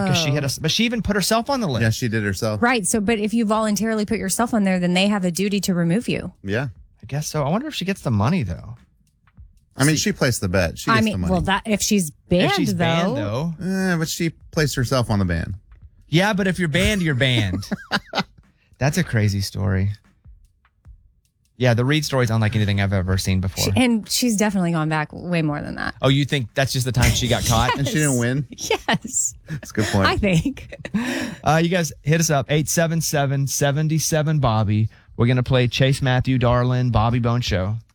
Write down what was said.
because but she even put herself on the list. Yeah, she did herself. Right. So, but if you voluntarily put yourself on there, then they have a duty to remove you. Yeah. I guess so. I wonder if she gets the money though. I mean, she placed the bet. She gets the money. Well, if she's banned, though. But she placed herself on the ban. Yeah, but if you're banned, you're banned. That's a crazy story. Yeah, the Reed story's unlike anything I've ever seen before. And she's definitely gone back way more than that. Oh, you think that's just the time she got caught? And she didn't win? Yes. That's a good point. I think. You guys hit us up, 877-77-BOBBY. We're going to play Chase Matthew, Darlin, Bobby Bone Show.